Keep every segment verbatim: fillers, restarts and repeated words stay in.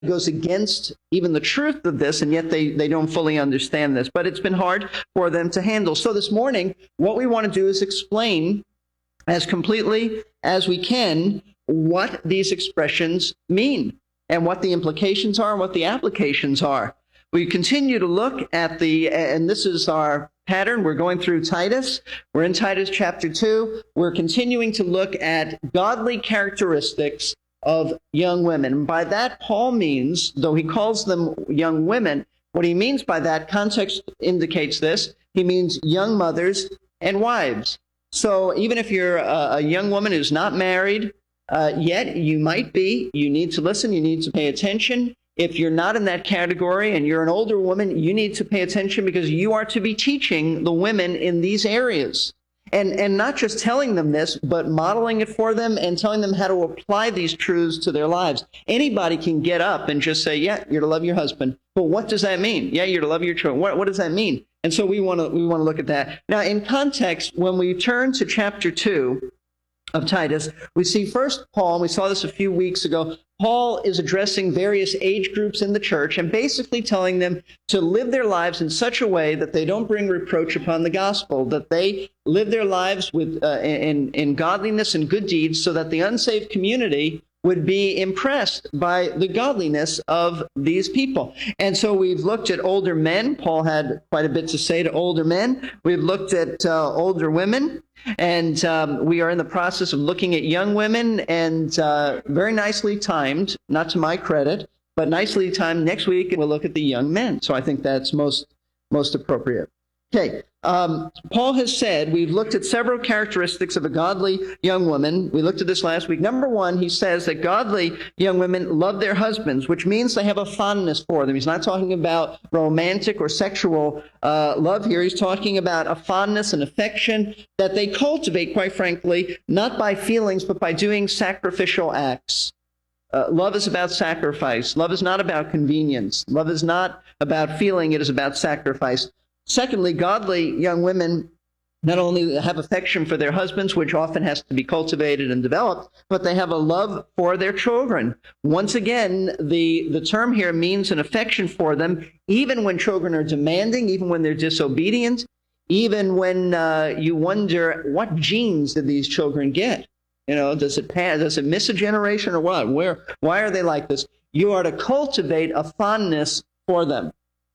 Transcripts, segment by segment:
goes against even the truth of this, and yet they, they don't fully understand this. But it's been hard for them to handle. So this morning, what we want to do is explain as completely as we can what these expressions mean and what the implications are and what the applications are. We continue to look at the, and this is our pattern. We're going through Titus. We're in Titus chapter two. We're continuing to look at godly characteristics of young women. By that, Paul means, though he calls them young women, what he means by that, context indicates this, he means young mothers and wives. So even if you're a, a young woman who's not married uh, yet, you might be, you need to listen, you need to pay attention. If you're not in that category and you're an older woman, you need to pay attention because you are to be teaching the women in these areas. And and not just telling them this, but modeling it for them and telling them how to apply these truths to their lives. Anybody can get up and just say, yeah, you're to love your husband. But what does that mean? Yeah, you're to love your children. What, what does that mean? And so we want to we want to look at that. Now, in context, when we turn to chapter two of Titus, we see first Paul, and we saw this a few weeks ago, Paul is addressing various age groups in the church and basically telling them to live their lives in such a way that they don't bring reproach upon the gospel, that they live their lives with uh, in, in godliness and good deeds so that the unsaved community would be impressed by the godliness of these people. And so we've looked at older men. Paul had quite a bit to say to older men. We've looked at uh, older women. And um, we are in the process of looking at young women, and uh, very nicely timed, not to my credit, but nicely timed, next week we'll look at the young men. So I think that's most most appropriate. Okay, um, Paul has said, we've looked at several characteristics of a godly young woman. We looked at this last week. Number one, he says that godly young women love their husbands, which means they have a fondness for them. He's not talking about romantic or sexual uh, love here. He's talking about a fondness and affection that they cultivate, quite frankly, not by feelings, but by doing sacrificial acts. Uh, love is about sacrifice. Love is not about convenience. Love is not about feeling. It is about sacrifice. Secondly, godly young women not only have affection for their husbands, which often has to be cultivated and developed, but they have a love for their children. Once again, the, the term here means an affection for them, even when children are demanding, even when they're disobedient, even when uh, you wonder, what genes did these children get? You know, does it pass, does it miss a generation or what? Where, why are they like this? You are to cultivate a fondness for them,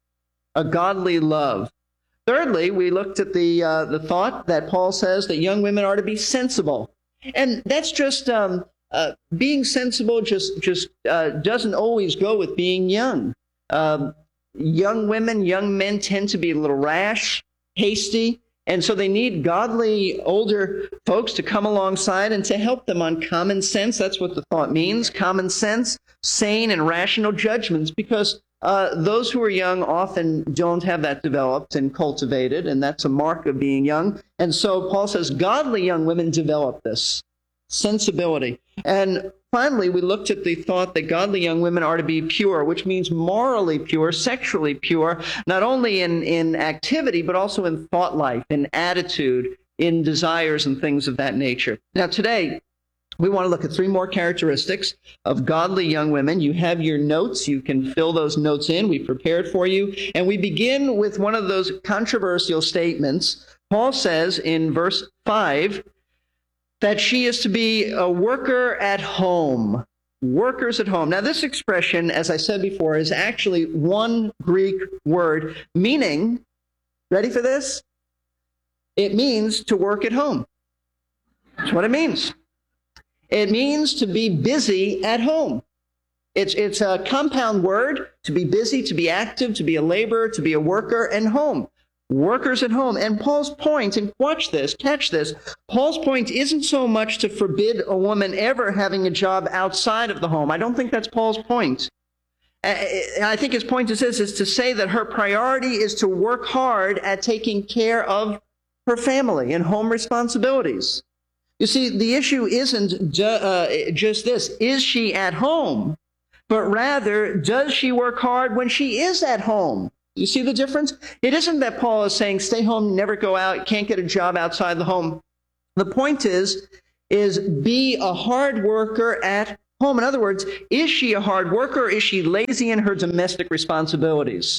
a godly love. Thirdly, we looked at the uh, the thought that Paul says that young women are to be sensible, and that's just um, uh, being sensible. Just just uh, doesn't always go with being young. Um, young women, young men tend to be a little rash, hasty, and so they need godly older folks to come alongside and to help them on common sense. That's what the thought means: common sense, sane and rational judgments, because Uh, those who are young often don't have that developed and cultivated, and that's a mark of being young. And so Paul says godly young women develop this sensibility. And finally, we looked at the thought that godly young women are to be pure, which means morally pure, sexually pure, not only in, in activity, but also in thought life, in attitude, in desires and things of that nature. Now today, we want to look at three more characteristics of godly young women. You have your notes. You can fill those notes in. We prepared for you. And we begin with one of those controversial statements. Paul says in verse five that she is to be a worker at home. Workers at home. Now, this expression, as I said before, is actually one Greek word meaning, ready for this? It means to work at home. That's what it means. It means to be busy at home. It's, it's a compound word, to be busy, to be active, to be a laborer, to be a worker, and home. Workers at home. And Paul's point, and watch this, catch this, Paul's point isn't so much to forbid a woman ever having a job outside of the home. I don't think that's Paul's point. I think his point is this, is to say that her priority is to work hard at taking care of her family and home responsibilities. You see, the issue isn't ju- uh, just this, is she at home? But rather, does she work hard when she is at home? You see the difference? It isn't that Paul is saying, stay home, never go out, can't get a job outside the home. The point is, is be a hard worker at home? In other words, is she a hard worker or is she lazy in her domestic responsibilities?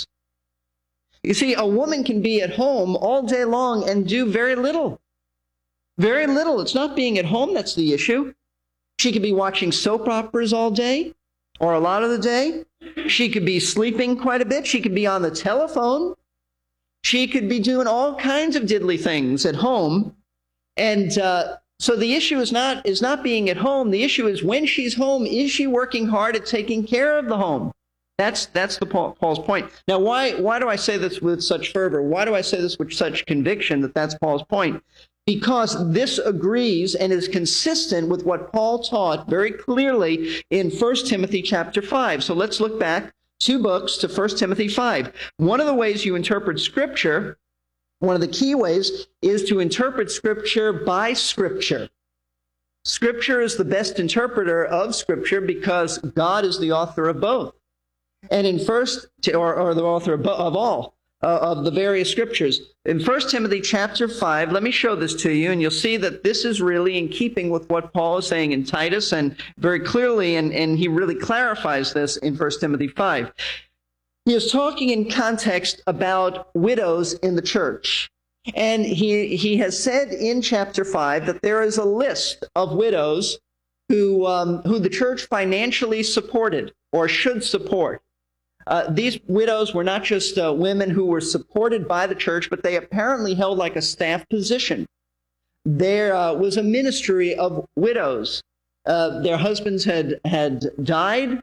You see, a woman can be at home all day long and do very little. Very little. It's not being at home that's the issue. She could be watching soap operas all day or a lot of the day. She could be sleeping quite a bit. She could be on the telephone. She could be doing all kinds of diddly things at home. And uh, so the issue is not, is not being at home. The issue is when she's home, is she working hard at taking care of the home? That's that's the Paul, Paul's point. Now, why why do I say this with such fervor? Why do I say this with such conviction that that's Paul's point? Because this agrees and is consistent with what Paul taught very clearly in First Timothy chapter five. So let's look back two books to First Timothy five. One of the ways you interpret Scripture, one of the key ways, is to interpret Scripture by Scripture. Scripture is the best interpreter of Scripture because God is the author of both. And in first, or, or the author of, of all uh, of the various scriptures, in First Timothy chapter five, let me show this to you, and you'll see that this is really in keeping with what Paul is saying in Titus, and very clearly, and, and he really clarifies this in First Timothy five. He is talking in context about widows in the church. And he, he has said in chapter five that there is a list of widows who, um, who the church financially supported or should support. Uh, these widows were not just uh, women who were supported by the church, but they apparently held like a staff position. There uh, was a ministry of widows. Uh, their husbands had, had died.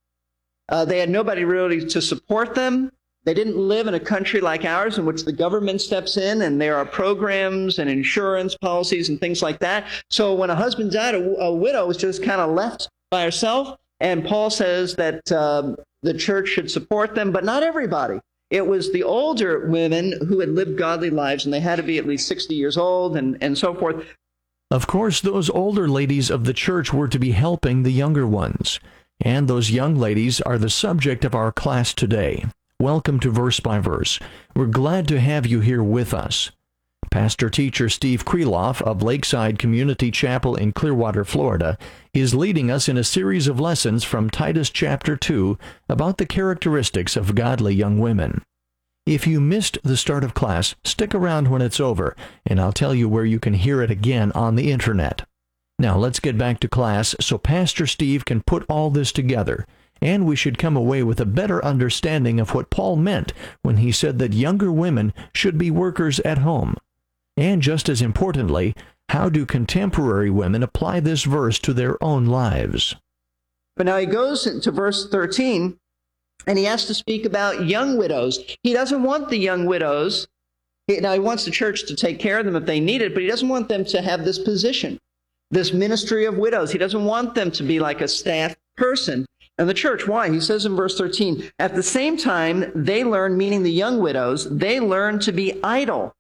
Uh, they had nobody really to support them. They didn't live in a country like ours in which the government steps in and there are programs and insurance policies and things like that. So when a husband died, a, a widow was just kind of left by herself. And Paul says that um, the church should support them, but not everybody. It was the older women who had lived godly lives, and they had to be at least sixty years old and, and so forth. Of course, those older ladies of the church were to be helping the younger ones. And those young ladies are the subject of our class today. Welcome to Verse by Verse. We're glad to have you here with us. Pastor-teacher Steve Kreloff of Lakeside Community Chapel in Clearwater, Florida, is leading us in a series of lessons from Titus chapter two about the characteristics of godly young women. If you missed the start of class, stick around when it's over, and I'll tell you where you can hear it again on the internet. Now let's get back to class so Pastor Steve can put all this together, and we should come away with a better understanding of what Paul meant when he said that younger women should be workers at home. And just as importantly, how do contemporary women apply this verse to their own lives? But now he goes to verse thirteen, and he has to speak about young widows. He doesn't want the young widows. Now, he wants the church to take care of them if they need it, but he doesn't want them to have this position, this ministry of widows. He doesn't want them to be like a staff person in the church. Why? He says in verse thirteen, at the same time, they learn, meaning the young widows, they learn to be idle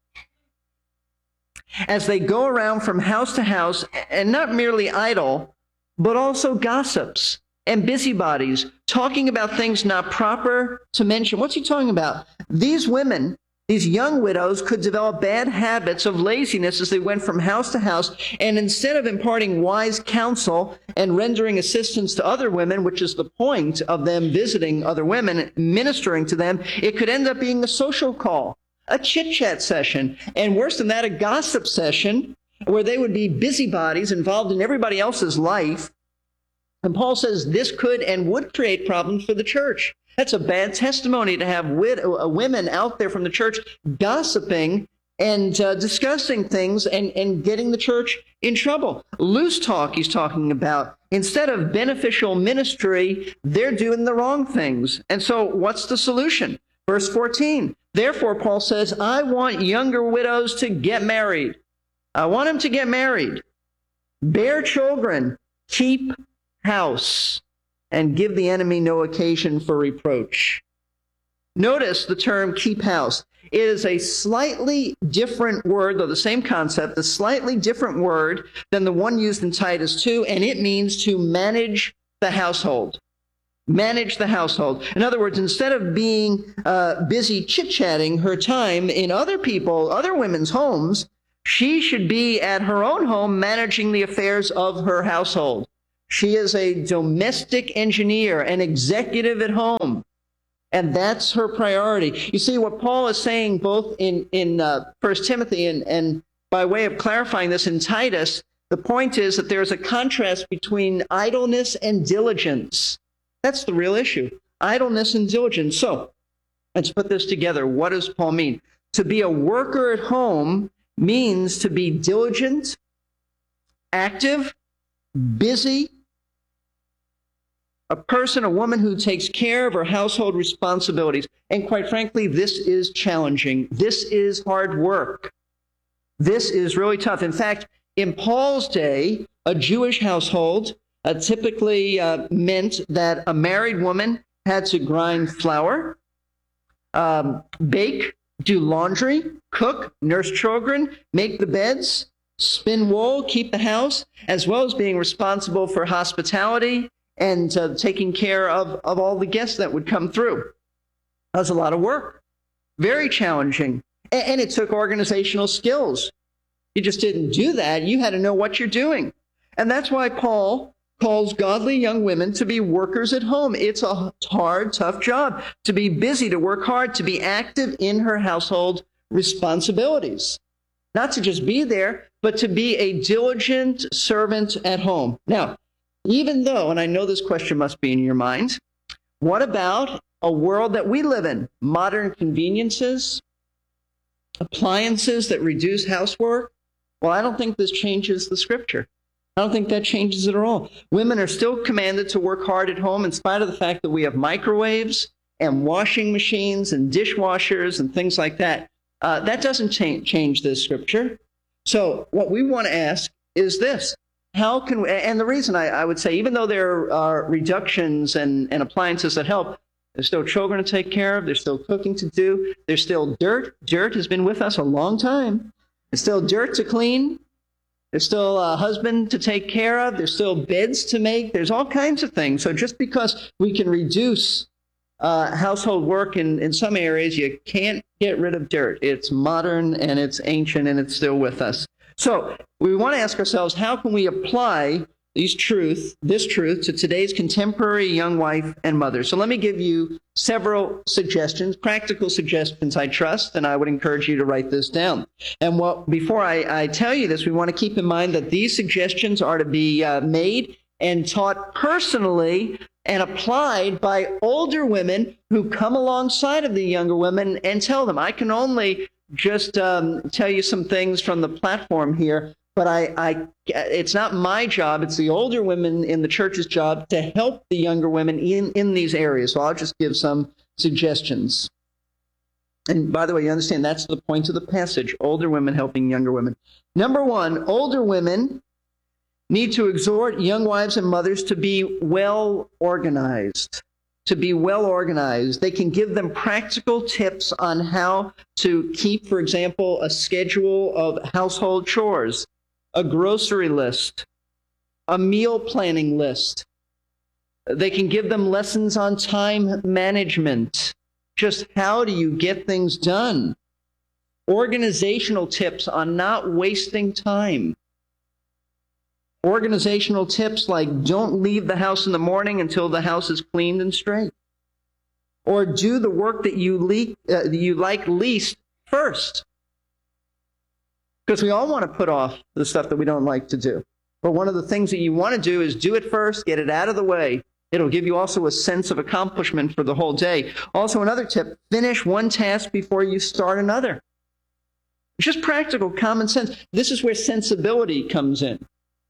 as they go around from house to house, and not merely idle, but also gossips and busybodies, talking about things not proper to mention. What's he talking about? These women, these young widows, could develop bad habits of laziness as they went from house to house, and instead of imparting wise counsel and rendering assistance to other women, which is the point of them visiting other women, ministering to them, it could end up being a social call, a chit-chat session, and worse than that, a gossip session where they would be busybodies involved in everybody else's life. And Paul says this could and would create problems for the church. That's a bad testimony to have wid- uh, women out there from the church gossiping and uh, discussing things and, and getting the church in trouble. Loose talk he's talking about. Instead of beneficial ministry, they're doing the wrong things. And so what's the solution? Verse fourteen, therefore, Paul says, I want younger widows to get married. I want them to get married, bear children, keep house, and give the enemy no occasion for reproach. Notice the term keep house. It is a slightly different word, though the same concept, a slightly different word than the one used in Titus two, and it means to manage the household. Manage the household. In other words, instead of being uh, busy chit-chatting her time in other people, other women's homes, she should be at her own home managing the affairs of her household. She is a domestic engineer, an executive at home. And that's her priority. You see, what Paul is saying both in, in uh, First Timothy and, and by way of clarifying this in Titus, the point is that there's a contrast between idleness and diligence. That's the real issue, idleness and diligence. So let's put this together. What does Paul mean? To be a worker at home means to be diligent, active, busy, a person, a woman who takes care of her household responsibilities. And quite frankly, this is challenging. This is hard work. This is really tough. In fact, in Paul's day, a Jewish household uh, typically uh, meant that a married woman had to grind flour, um, bake, do laundry, cook, nurse children, make the beds, spin wool, keep the house, as well as being responsible for hospitality and uh, taking care of, of all the guests that would come through. That was a lot of work. Very challenging. And, and it took organizational skills. You just didn't do that. You had to know what you're doing. And that's why Paul calls godly young women to be workers at home. It's a hard, tough job to be busy, to work hard, to be active in her household responsibilities. Not to just be there, but to be a diligent servant at home. Now, even though, and I know this question must be in your mind, what about a world that we live in? Modern conveniences, appliances that reduce housework? Well, I don't think this changes the scripture. I don't think that changes it at all. Women are still commanded to work hard at home in spite of the fact that we have microwaves and washing machines and dishwashers and things like that. Uh, that doesn't cha- change this scripture. So what we want to ask is this. How can we, and the reason I, I would say, even though there are reductions and, and appliances that help, there's still children to take care of, there's still cooking to do, there's still dirt. Dirt has been with us a long time. There's still dirt to clean. There's still a husband to take care of. There's still beds to make. There's all kinds of things. So just because we can reduce uh, household work in, in some areas, you can't get rid of dirt. It's modern and it's ancient and it's still with us. So we want to ask ourselves, how can we apply these truth, this truth to today's contemporary young wife and mother? So let me give you several suggestions, practical suggestions, I trust, and I would encourage you to write this down. And what, before I, I tell you this, we want to keep in mind that these suggestions are to be uh, made and taught personally and applied by older women who come alongside of the younger women and tell them. I can only just um, tell you some things from the platform here, but I, I, it's not my job. It's the older women in the church's job to help the younger women in, in these areas. So I'll just give some suggestions. And by the way, you understand that's the point of the passage, older women helping younger women. Number one, older women need to exhort young wives and mothers to be well organized. To be well organized. They can give them practical tips on how to keep, for example, a schedule of household chores, a grocery list, a meal planning list. They can give them lessons on time management. Just how do you get things done? Organizational tips on not wasting time. Organizational tips like don't leave the house in the morning until the house is cleaned and straight. Or do the work that you, le- uh, you like least first. Because we all want to put off the stuff that we don't like to do. But one of the things that you want to do is do it first, get it out of the way. It'll give you also a sense of accomplishment for the whole day. Also, another tip, finish one task before you start another. It's just practical, common sense. This is where sensibility comes in.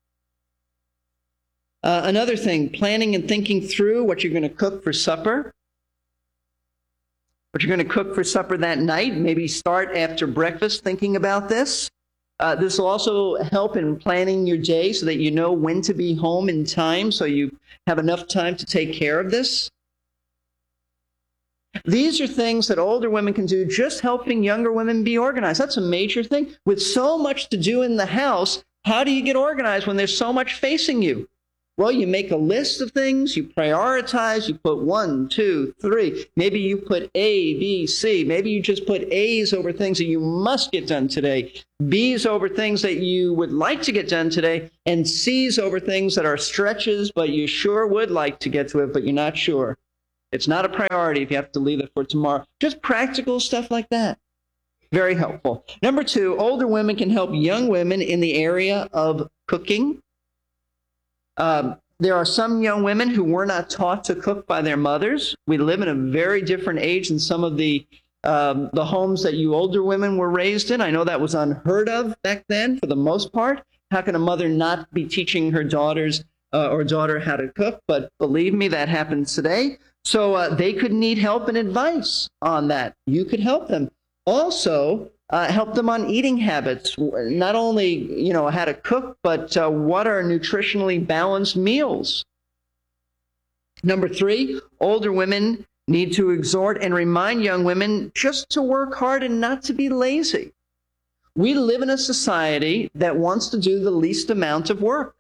Uh, another thing, planning and thinking through what you're going to cook for supper. What you're going to cook for supper that night. Maybe start after breakfast thinking about this. Uh, this will also help in planning your day so that you know when to be home in time, so you have enough time to take care of this. These are things that older women can do, just helping younger women be organized. That's a major thing. With so much to do in the house, how do you get organized when there's so much facing you? Well, you make a list of things, you prioritize, you put one, two, three. Maybe you put A, B, C. Maybe you just put A's over things that you must get done today, B's over things that you would like to get done today, and C's over things that are stretches, but you sure would like to get to it, but you're not sure. It's not a priority if you have to leave it for tomorrow. Just practical stuff like that. Very helpful. Number two, older women can help young women in the area of cooking. Um, there are some young women who were not taught to cook by their mothers. We live in a very different age than some of the um, the homes that you older women were raised in. I know that was unheard of back then for the most part. How can a mother not be teaching her daughters uh, or daughter how to cook? But believe me, that happens today. So uh, they could need help and advice on that. You could help them. Also, Uh, help them on eating habits, not only, you know, how to cook, but uh, what are nutritionally balanced meals. Number three, older women need to exhort and remind young women just to work hard and not to be lazy. We live in a society that wants to do the least amount of work.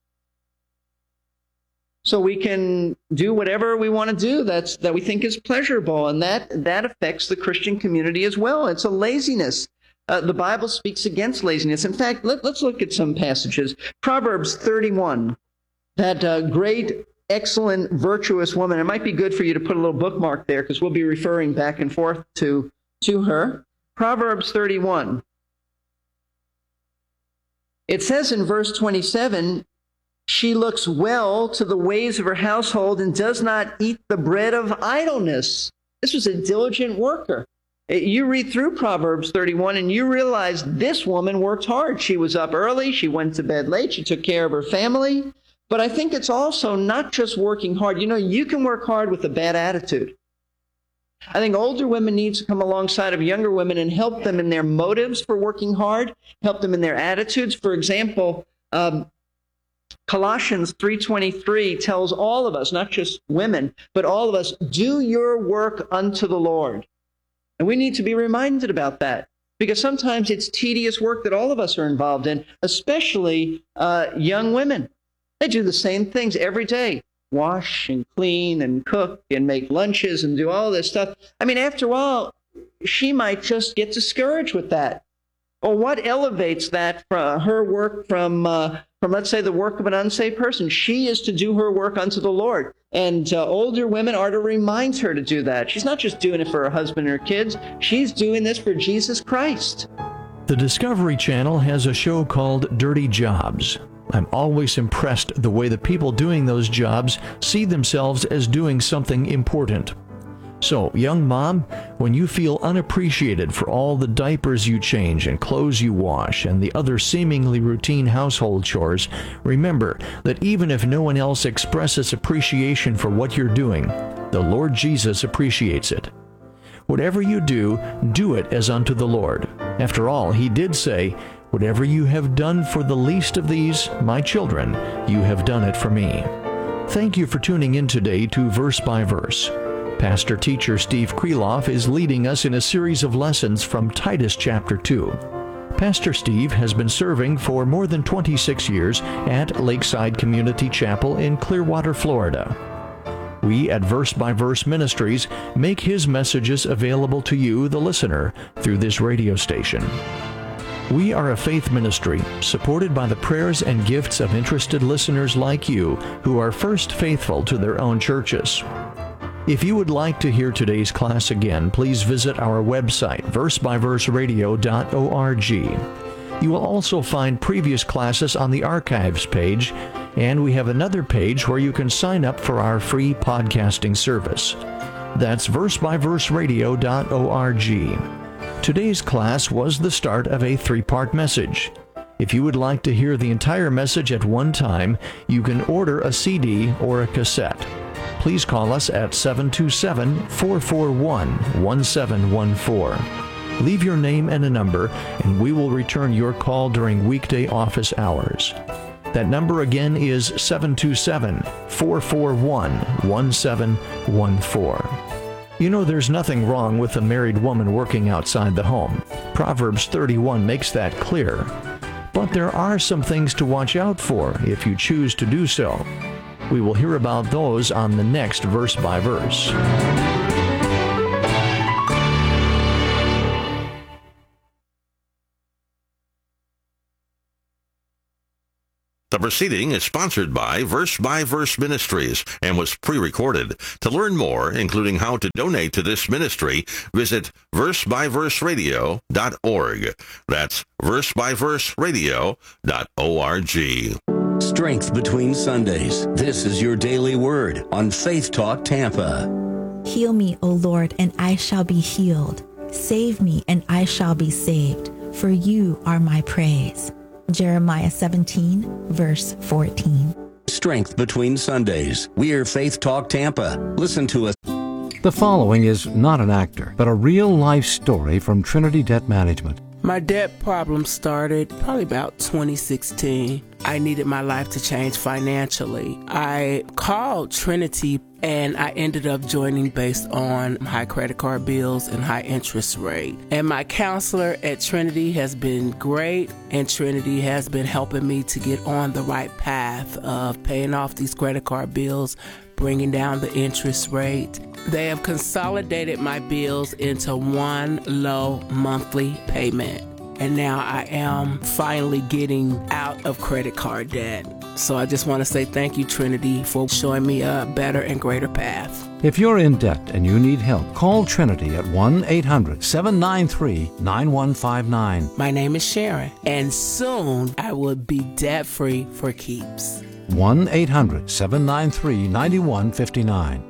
So we can do whatever we want to do that's that we think is pleasurable, and that that affects the Christian community as well. It's a laziness. Uh, the Bible speaks against laziness. In fact, let, let's look at some passages. Proverbs thirty-one, that uh, great, excellent, virtuous woman. It might be good for you to put a little bookmark there because we'll be referring back and forth to, to her. Proverbs thirty-one. It says in verse twenty-seven, she looks well to the ways of her household and does not eat the bread of idleness. This was a diligent worker. You read through Proverbs thirty-one and you realize this woman worked hard. She was up early. She went to bed late. She took care of her family. But I think it's also not just working hard. You know, you can work hard with a bad attitude. I think older women need to come alongside of younger women and help them in their motives for working hard, help them in their attitudes. For example, um, Colossians three twenty-three tells all of us, not just women, but all of us, do your work unto the Lord. And we need to be reminded about that because sometimes it's tedious work that all of us are involved in, especially uh, young women. They do the same things every day, wash and clean and cook and make lunches and do all this stuff. I mean, after a while, she might just get discouraged with that. Or what elevates that from her work from, uh, from, let's say, the work of an unsaved person? She is to do her work unto the Lord. And uh, older women are to remind her to do that. She's not just doing it for her husband and her kids. She's doing this for Jesus Christ. The Discovery Channel has a show called Dirty Jobs. I'm always impressed the way the people doing those jobs see themselves as doing something important. So, young mom, when you feel unappreciated for all the diapers you change and clothes you wash and the other seemingly routine household chores, remember that even if no one else expresses appreciation for what you're doing, the Lord Jesus appreciates it. Whatever you do, do it as unto the Lord. After all, He did say, "Whatever you have done for the least of these, my children, you have done it for me." Thank you for tuning in today to Verse by Verse. Pastor teacher Steve Kreloff is leading us in a series of lessons from Titus chapter two. Pastor Steve has been serving for more than twenty-six years at Lakeside Community Chapel in Clearwater, Florida. We at Verse by Verse Ministries make his messages available to you, the listener, through this radio station. We are a faith ministry supported by the prayers and gifts of interested listeners like you who are first faithful to their own churches. If you would like to hear today's class again, please visit our website, verse by verse radio dot org. You will also find previous classes on the archives page, and we have another page where you can sign up for our free podcasting service. That's verse by verse radio dot org. Today's class was the start of a three-part message. If you would like to hear the entire message at one time, you can order a C D or a cassette. Please call us at seven two seven, four four one, one seven one four. Leave your name and a number, and we will return your call during weekday office hours. That number again is seven two seven, four four one, one seven one four. You know, there's nothing wrong with a married woman working outside the home. Proverbs thirty-one makes that clear. But there are some things to watch out for if you choose to do so. We will hear about those on the next Verse by Verse. The proceeding is sponsored by Verse by Verse Ministries and was pre-recorded. To learn more, including how to donate to this ministry, visit verse by verse radio dot org. That's verse by verse radio dot org. Strength between Sundays. This is your daily word on Faith Talk Tampa. Heal me, O Lord, and I shall be healed. Save me, and I shall be saved, for you are my praise. Jeremiah seventeen, verse fourteen. Strength between Sundays. We're Faith Talk Tampa. Listen to us. The following is not an actor, but a real-life story from Trinity Debt Management. My debt problem started probably about twenty sixteen. I needed my life to change financially. I called Trinity and I ended up joining based on high credit card bills and high interest rate. And my counselor at Trinity has been great, and Trinity has been helping me to get on the right path of paying off these credit card bills, bringing down the interest rate. They have consolidated my bills into one low monthly payment. And now I am finally getting out of credit card debt. So I just want to say thank you, Trinity, for showing me a better and greater path. If you're in debt and you need help, call Trinity at one eight hundred seven nine three nine one five nine. My name is Sharon, and soon I will be debt-free for keeps. one eight hundred seven nine three nine one five nine.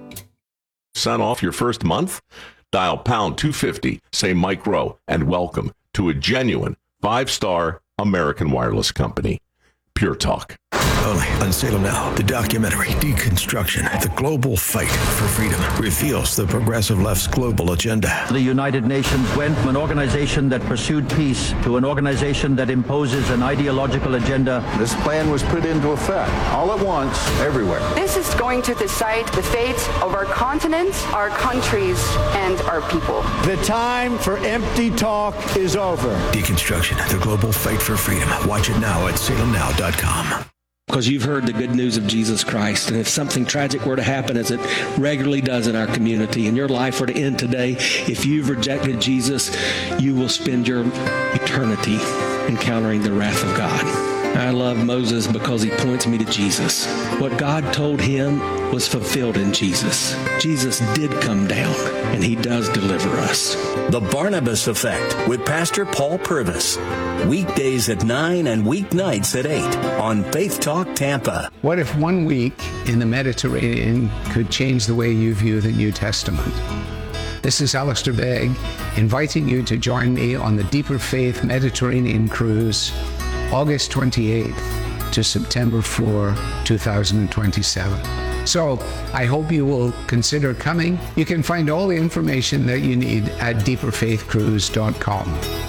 Sign off your first month? Dial pound two fifty, say Mike Rowe, and welcome to a genuine five-star American wireless company. Pure Talk. Only on Salem Now, the documentary Deconstruction, the Global Fight for Freedom, reveals the progressive left's global agenda. The United Nations went from an organization that pursued peace to an organization that imposes an ideological agenda. This plan was put into effect all at once, everywhere. This is going to decide the fate of our continent, our countries, and our people. The time for empty talk is over. Deconstruction, the Global Fight for Freedom. Watch it now at salem now dot com. Because you've heard the good news of Jesus Christ. And if something tragic were to happen, as it regularly does in our community, and your life were to end today, if you've rejected Jesus, you will spend your eternity encountering the wrath of God. I love Moses because he points me to Jesus. What God told him was fulfilled in Jesus. Jesus did come down, and he does deliver us. The Barnabas Effect with Pastor Paul Purvis. Weekdays at nine and weeknights at eight on Faith Talk Tampa. What if one week in the Mediterranean could change the way you view the New Testament? This is Alistair Begg, inviting you to join me on the Deeper Faith Mediterranean Cruise, August twenty-eighth to September fourth, two thousand twenty-seven. So I hope you will consider coming. You can find all the information that you need at deeper faith cruise dot com.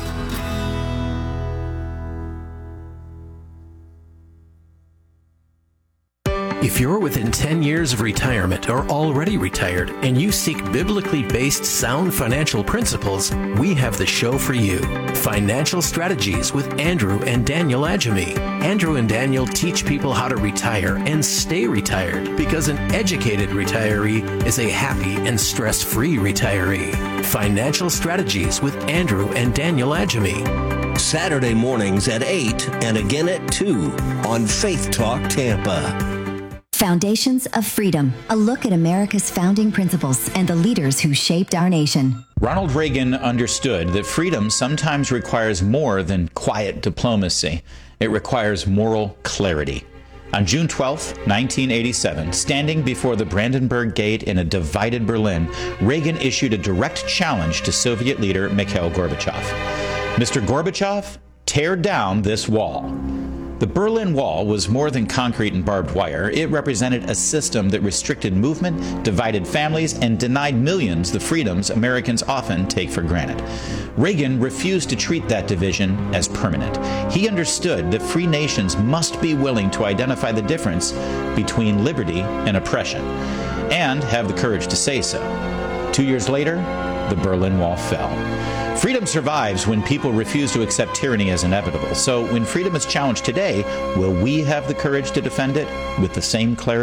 If you're within ten years of retirement or already retired and you seek biblically based sound financial principles, we have the show for you. Financial Strategies with Andrew and Daniel Adjemi. Andrew and Daniel teach people how to retire and stay retired, because an educated retiree is a happy and stress-free retiree. Financial Strategies with Andrew and Daniel Adjemi. Saturday mornings at eight and again at two on Faith Talk Tampa. Foundations of Freedom, a look at America's founding principles and the leaders who shaped our nation. Ronald Reagan understood that freedom sometimes requires more than quiet diplomacy. It requires moral clarity. On June twelfth, nineteen eighty-seven, standing before the Brandenburg Gate in a divided Berlin, Reagan issued a direct challenge to Soviet leader Mikhail Gorbachev. Mister Gorbachev, tear down this wall. The Berlin Wall was more than concrete and barbed wire. It represented a system that restricted movement, divided families, and denied millions the freedoms Americans often take for granted. Reagan refused to treat that division as permanent. He understood that free nations must be willing to identify the difference between liberty and oppression, and have the courage to say so. Two years later, the Berlin Wall fell. Freedom survives when people refuse to accept tyranny as inevitable. So when freedom is challenged today, will we have the courage to defend it with the same clarity?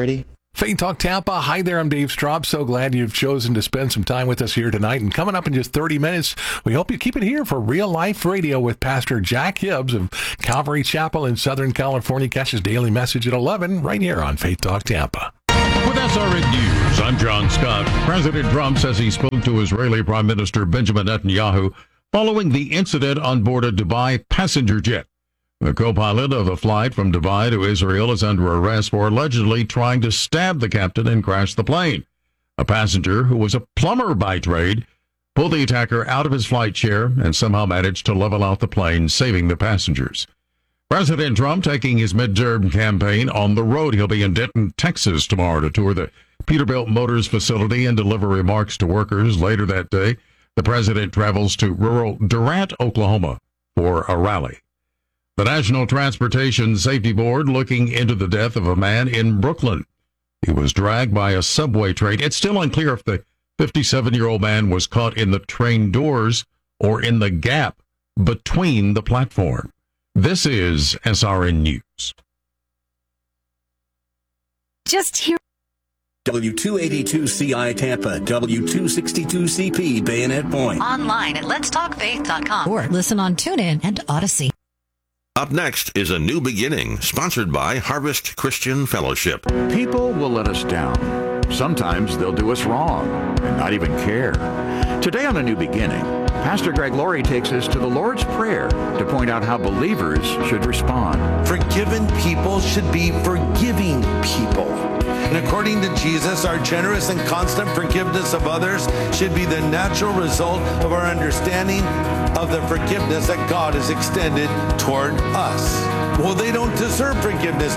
Faith Talk Tampa. Hi there, I'm Dave Straub. So glad you've chosen to spend some time with us here tonight. And coming up in just thirty minutes, we hope you keep it here for Real Life Radio with Pastor Jack Hibbs of Calvary Chapel in Southern California. Catch his daily message at eleven right here on Faith Talk Tampa. With S R N News, I'm John Scott. President Trump says he spoke to Israeli Prime Minister Benjamin Netanyahu following the incident on board a Dubai passenger jet. The co-pilot of a flight from Dubai to Israel is under arrest for allegedly trying to stab the captain and crash the plane. A passenger who was a plumber by trade pulled the attacker out of his flight chair and somehow managed to level out the plane, saving the passengers. President Trump taking his midterm campaign on the road. He'll be in Denton, Texas tomorrow to tour the Peterbilt Motors facility and deliver remarks to workers. Later that day, the president travels to rural Durant, Oklahoma for a rally. The National Transportation Safety Board looking into the death of a man in Brooklyn. He was dragged by a subway train. It's still unclear if the fifty-seven-year-old man was caught in the train doors or in the gap between the platform. This is S R N News. Just here. W two eighty-two C I Tampa, W two sixty-two C P Bayonet Point. Online at lets talk faith dot com or listen on TuneIn and Odyssey. Up next is A New Beginning, sponsored by Harvest Christian Fellowship. People will let us down. Sometimes they'll do us wrong and not even care. Today on A New Beginning, Pastor Greg Laurie takes us to the Lord's Prayer to point out how believers should respond. Forgiven people should be forgiving people. And according to Jesus, our generous and constant forgiveness of others should be the natural result of our understanding of the forgiveness that God has extended toward us. Well, they don't deserve forgiveness.